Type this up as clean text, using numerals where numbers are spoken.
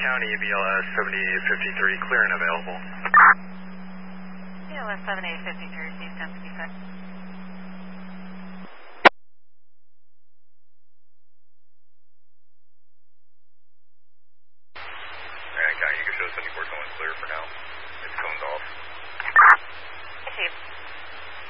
County, BLS 7853, clear and available. BLS 7853, cease 1056. County, you can show 7421 clear for now. It's cones off. Chief.